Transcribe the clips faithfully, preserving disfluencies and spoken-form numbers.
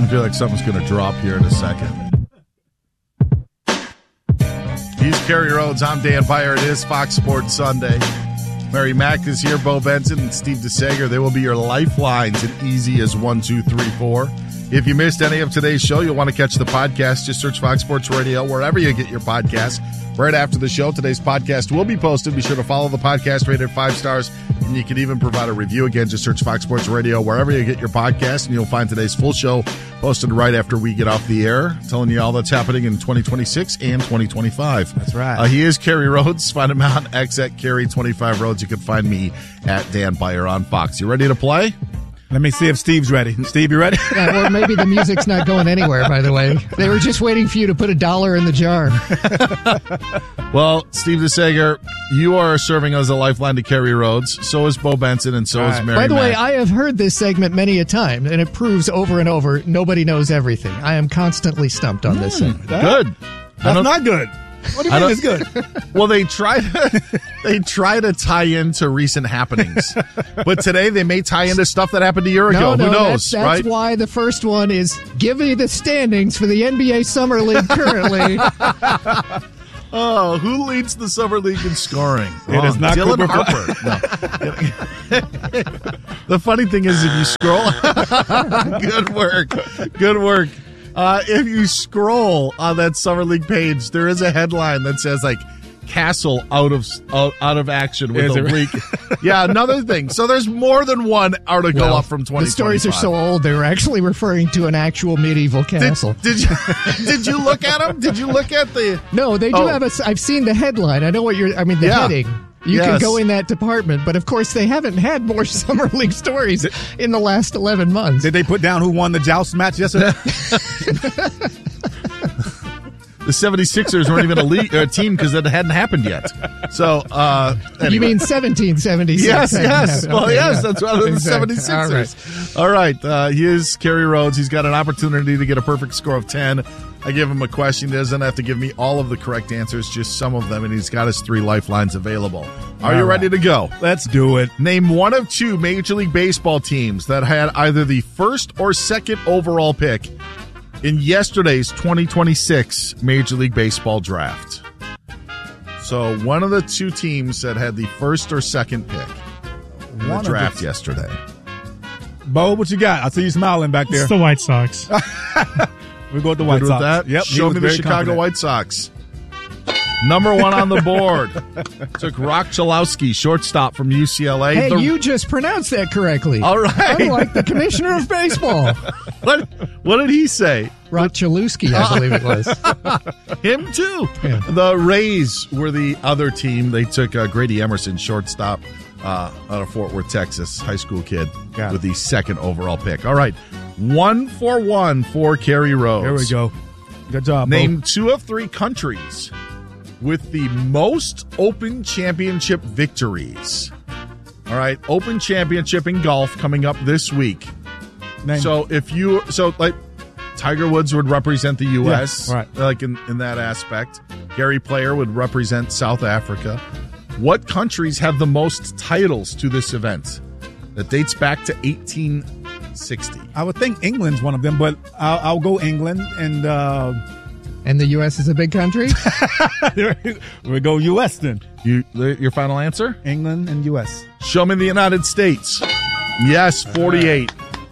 I feel like something's going to drop here in a second. He's Kerry Rhodes. I'm Dan Beyer. It is Fox Sports Sunday. Mary Mack is here. Bo Benson and Steve DeSager. They will be your lifelines in easy as one, two, three, four. If you missed any of today's show, you'll want to catch the podcast. Just search Fox Sports Radio wherever you get your podcasts. Right after the show, today's podcast will be posted. Be sure to follow the podcast, rated five stars, and you can even provide a review. Again, just search Fox Sports Radio wherever you get your podcast, and you'll find today's full show posted right after we get off the air, telling you all that's happening in twenty twenty-six and twenty twenty-five. That's right. Uh, he is Kerry Rhodes. Find him out on X at Kerry twenty-five Rhodes. You can find me at Dan Beyer on Fox. You ready to play? Let me see if Steve's ready. Steve, you ready? Yeah, or maybe the music's not going anywhere, by the way. They were just waiting for you to put a dollar in the jar. Well, Steve DeSager, you are serving as a lifeline to Kerry Rhodes. So is Bo Benson, and so All is right. Mary By the Mack. way, I have heard this segment many a time, and it proves over and over nobody knows everything. I am constantly stumped on this segment. Good. I That's don't- not good. What do you I mean don't- it's good? Well, they try to they try to tie into recent happenings, but today they may tie into stuff that happened a year ago. No, no, Who knows, that's, that's right? why the first one is give me the standings for the N B A Summer League currently. Oh, who leads the summer league in scoring? It is not Dylan Cooper Harper. No. The funny thing is, if you scroll, good work, good work. Uh, if you scroll on that summer league page, there is a headline that says like Castle out of out, out of action with Is a it? leak. Yeah, another thing. So there's more than one article Well, up from twenty. The stories are so old, they were actually referring to an actual medieval castle. Did, did you did you look at them? Did you look at the? No, they do Oh. have a. I've seen the headline. I know what you're. I mean, the Yeah. heading. You Yes. can go in that department, but of course they haven't had more summer league stories in the last eleven months. Did they put down who won the joust match yesterday? The seventy-sixers weren't even a league or a team because that hadn't happened yet. So, uh, anyway. You mean seventeen seventy-six? Yes, hadn't yes. happened. Well, Okay, yes, yeah. that's why they're the Exactly. seventy-sixers. All right. Uh, he is Kerry Rhodes. He's got an opportunity to get a perfect score of ten. I give him a question. He doesn't have to give me all of the correct answers, just some of them, and he's got his three lifelines available. Are All you right. ready to go? Let's do it. Name one of two Major League Baseball teams that had either the first or second overall pick in yesterday's twenty twenty-six Major League Baseball draft. So one of the two teams that had the first or second pick in One the of draft the- yesterday. Bo, what you got? I see you smiling back there. It's the White Sox. We go with the White Good with Sox. that? Yep. he Show was me the very Chicago confident. White Sox. Number one on the board. Took Rock Chalowski, shortstop from U C L A. Hey, The- you just pronounced that correctly. All right. Unlike the commissioner of baseball, What, what did he say? Rod Chalewski, I believe it was. Him too. Yeah. The Rays were the other team. They took uh, Grady Emerson, shortstop, uh, out of Fort Worth, Texas, high school kid, Got it. with the second overall pick. All right, one for one for Kerry Rhodes. There we go. Good job, Bo. Name two of three countries with the most Open Championship victories. All right, Open Championship in golf coming up this week. Name. So if you so like Tiger Woods would represent the U S Yeah, right. like in, in that aspect. Gary Player would represent South Africa. What countries have the most titles to this event that dates back to eighteen sixty? I would think England's one of them, but I'll, I'll go England and uh, And the U S is a big country? we go U S then. You your final answer? England and U S. Show me the United States. Yes, forty-eight.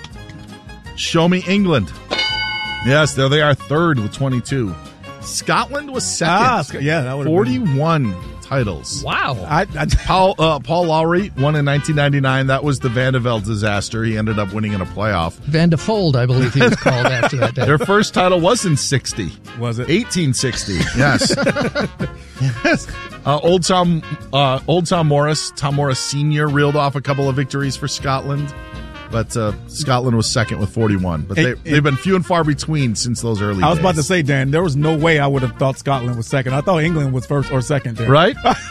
Show me England. Yes, there they are, third with twenty-two. Scotland was second. Ah, Sc- yeah, that would have forty-one titles. Wow. I, I, Paul uh, Paul Lowry won in nineteen ninety-nine. That was the Vandeveld disaster. He ended up winning in a playoff. Van de Fold, I believe he was called after that day. Their first title was in sixty. was it? eighteen sixty. Yes. Yes. Uh, old Tom uh, Old Tom Morris, Tom Morris Senior reeled off a couple of victories for Scotland. But uh, Scotland was second with forty-one. But they, It- it- they've been few and far between since those early I was days. about to say, Dan, there was no way I would have thought Scotland was second. I thought England was first or second there. Right?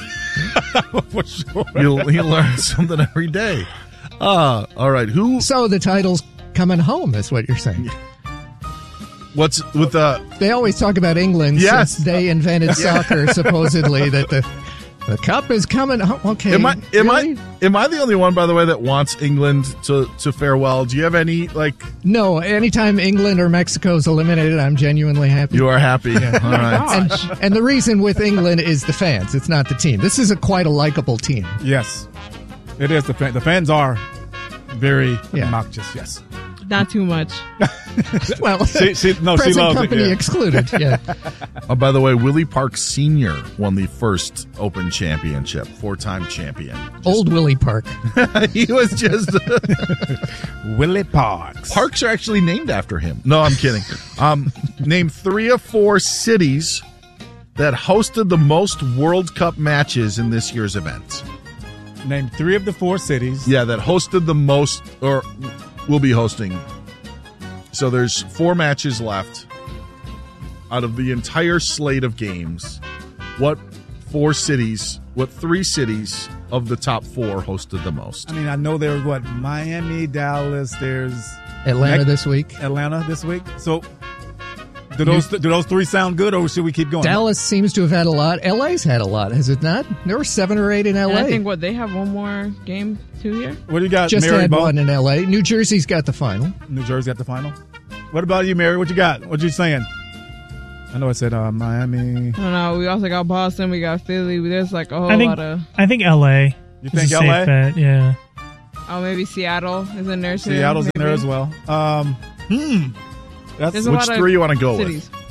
For sure. you you learn something every day. Uh, all right. Who? So the title's coming home, is what you're saying. What's with the? They always talk about England Yes. since they invented soccer, supposedly, that the The cup is coming. Oh, okay. Am I am Really? I am I the only one, by the way, that wants England to, to farewell? Do you have any like? No, anytime England or Mexico is eliminated, I'm genuinely happy. You are happy. All right. and, and the reason with England is the fans. It's not the team. This is a quite a likable team. Yes, it is. The fan, the fans are very Yeah. obnoxious. Yes. Not too much. Well, She- she- no, she present loves it, company yeah. excluded. Yeah. Oh, by the way, Willie Park Senior won the first Open Championship, four-time champion. Old Willie Park. He was just Willie Parks. Parks are actually named after him. No, I'm kidding. Um, name three or four cities that hosted the most World Cup matches in this year's event. Name three of the four cities. Yeah, that hosted the most, or will be hosting. So there's four matches left out of the entire slate of games. What four cities, what three cities of the top four hosted the most? I mean, I know there's what Miami, Dallas. There's Atlanta Next- this week. Atlanta this week. So, do those do those three sound good, or should we keep going? Dallas seems to have had a lot. L A's had a lot, has it not? There were seven or eight in L A. And I think what they have one more game too here. What do you got, Just Mary? had Bo? one in L A. New Jersey's got the final. New Jersey at the final. What about you, Mary? What you got? What you saying? I know I said uh, Miami. I don't know. We also got Boston. We got Philly. There's like a whole I think lot of. I think L A. You is think a L A? safe bet, yeah. Oh, maybe Seattle is in there too. Seattle's in there maybe. as well. Um, hmm. That's There's a Which lot of three you want to go cities. with?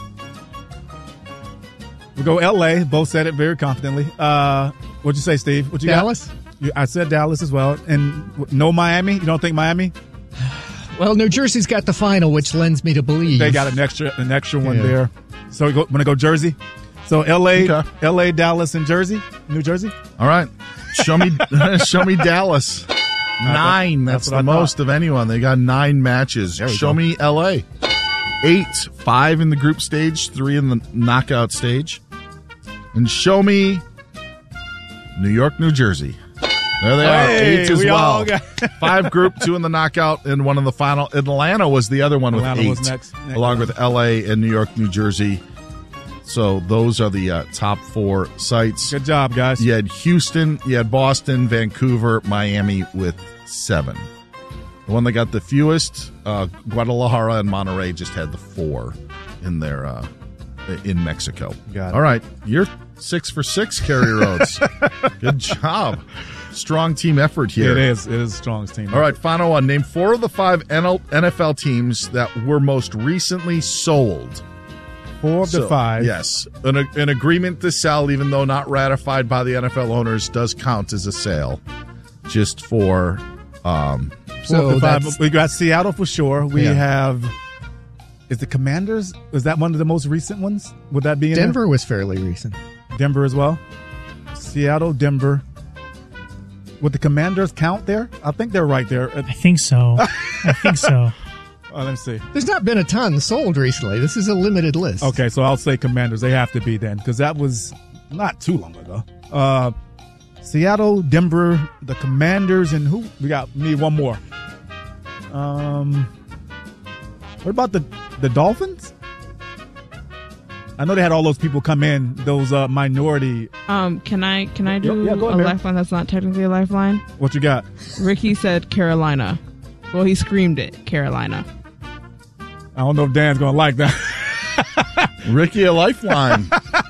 we go L A. Both said it very confidently. Uh, what'd you say, Steve? What you Dallas? got? You- I said Dallas as well. And w- no Miami. You don't think Miami? Well, New Jersey's got the final, which lends me to believe. They got an extra an extra one Yeah. there. So we go, want to go Jersey? So L A, Okay. L A, Dallas, and Jersey, New Jersey. All right. Show me show me Dallas. Nine. That's, that's the what I thought. most of anyone. They got nine matches. There we Show go. me L A. Eight. Five in the group stage, three in the knockout stage. And show me New York, New Jersey. There they are. Hey, Eight as we well. all got- Five group, two in the knockout, and one in the final. Atlanta was the other one with Atlanta eight, was next- next. along with L A and New York, New Jersey. So those are the uh, top four sites. Good job, guys. You had Houston, you had Boston, Vancouver, Miami with seven. The one that got the fewest, uh, Guadalajara and Monterrey just had the four in their uh, in Mexico. Got it. All right, you're six for six, Kerry Rhodes. Good job. Strong team effort here. It is. It is the strongest team. All right, final one. Name four of the five N F L teams that were most recently sold. Four of the So, five. Yes. An, an agreement to sell, even though not ratified by the N F L owners, does count as a sale. Just for. Um, Four of So the five. that's- We got Seattle for sure. We Yeah. have. Is the Commanders? Is that one of the most recent ones? Would that be in there? Denver was fairly recent. Denver as well. Seattle, Denver. Would the Commanders count there? I think they're right there. Uh, I think so. I think so. oh, let me see. There's not been a ton sold recently. This is a limited list. Okay, so I'll say Commanders. They have to be then because that was not too long ago. Uh, Seattle, Denver, the Commanders, and who? We got me one more. Um, what about the the Dolphins? I know they had all those people come in, those uh, minority. Um, can I can I do Yeah, yeah, go ahead, a Mary. lifeline that's not technically a lifeline? What you got? Ricky said Carolina. Well, he screamed it, Carolina. I don't know if Dan's gonna like that. Ricky, a lifeline.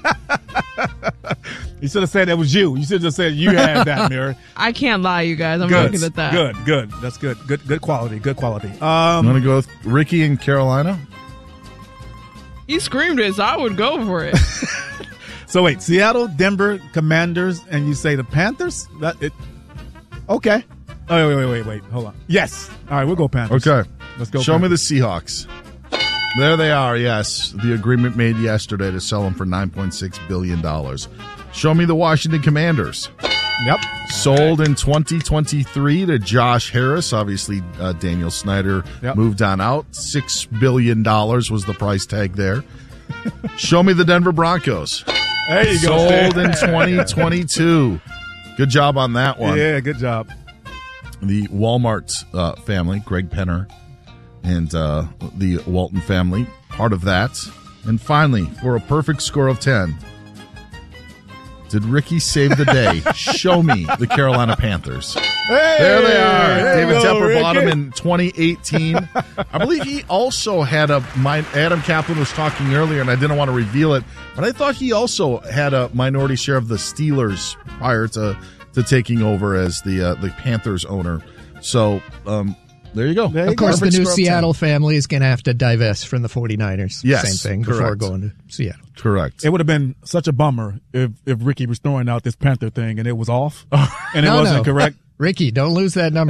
You should have said that was you. You should have just said you had that, Mary. I can't lie, you guys. I'm Good, looking at that. good, good. That's good. Good, good quality. Good quality. I'm Um, going to go with Ricky in Carolina. He screamed it, so I would go for it. so wait, Seattle, Denver, Commanders, and you say the Panthers? That it? Okay. Oh wait, wait, wait, wait. Hold on. Yes. All right, we'll go Panthers. Okay. Let's go. Show me Panthers. the Seahawks. There they are, yes. The agreement made yesterday to sell them for nine point six billion dollars. Show me the Washington Commanders. Yep. Sold in twenty twenty-three to Josh Harris. Obviously, uh, Daniel Snyder Yep. moved on out. six billion dollars was the price tag there. Show me the Denver Broncos. There you go. Sold in twenty twenty-two. Good job on that one. Yeah, good job. The Walmart uh, family, Greg Penner, and uh, the Walton family, part of that. And finally, for a perfect score of ten, Did Ricky save the day? Show me the Carolina Panthers. Hey, There they are. there you David go, Tepper bought Ricky. him in twenty eighteen. I believe he also had a. My, Adam Kaplan was talking earlier, and I didn't want to reveal it, but I thought he also had a minority share of the Steelers prior to, to taking over as the uh, the Panthers owner. So um, there you go. There you Of course, go. the new Perfect scrub Seattle time. family is going to have to divest from the 49ers. Yes, Same thing before correct. going to Seattle. Correct. It would have been such a bummer if, if Ricky was throwing out this Panther thing and it was off and it No, wasn't no. correct. Ricky, don't lose that number.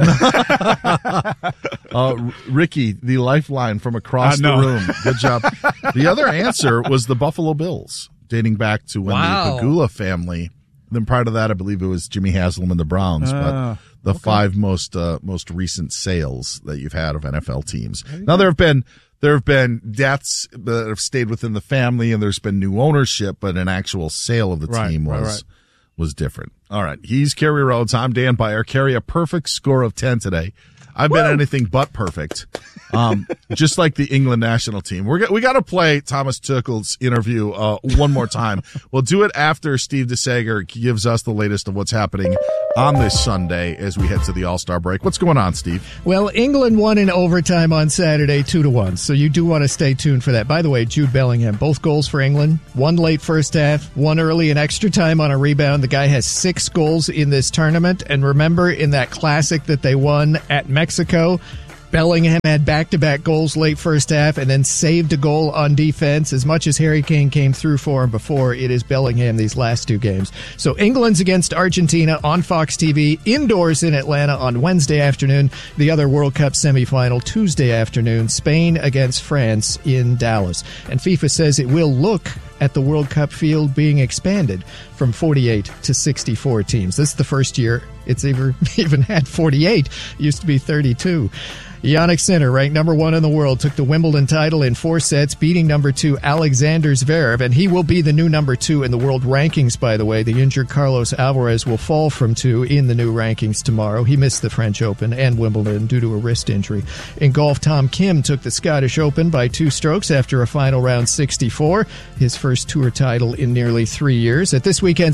Uh, Ricky, the lifeline from across I the know. room. Good job. The other answer was the Buffalo Bills, dating back to when Wow. the Pagula family. Then prior to that, I believe it was Jimmy Haslam and the Browns. Ah, but the five most uh, most recent sales that you've had of N F L teams. Now there have been there have been deaths that have stayed within the family, and there's been new ownership, but an actual sale of the Right, team right, was right. was different. All right, he's Kerry Rhodes. I'm Dan Byer. Kerry, a perfect score of ten today. I've been anything but perfect. Um, just like the England national team. We're go- we got to play Thomas Tuchel's interview uh, one more time. We'll do it after Steve DeSager gives us the latest of what's happening on this Sunday as we head to the All-Star break. What's going on, Steve? Well, England won in overtime on Saturday, two to one. So you do want to stay tuned for that. By the way, Jude Bellingham, both goals for England. One late first half, one early in extra time on a rebound. The guy has six goals in this tournament. And remember, in that classic that they won at Mexico, Bellingham had back-to-back goals late first half and then saved a goal on defense. As much as Harry Kane came through for him before, it is Bellingham these last two games. So England's against Argentina on Fox T V, indoors in Atlanta on Wednesday afternoon. The other World Cup semifinal Tuesday afternoon, Spain against France in Dallas. And FIFA says it will look at the World Cup field being expanded from forty-eight to sixty-four teams. This is the first year it's ever even had forty-eight. It used to be thirty-two. Yannick Sinner, ranked number one in the world, took the Wimbledon title in four sets, beating number two Alexander Zverev, and he will be the new number two in the world rankings, by the way. The injured Carlos Alvarez will fall from two in the new rankings tomorrow. He missed the French Open and Wimbledon due to a wrist injury. In golf, Tom Kim took the Scottish Open by two strokes after a final round sixty-four, his first tour title in nearly three years. At this weekend's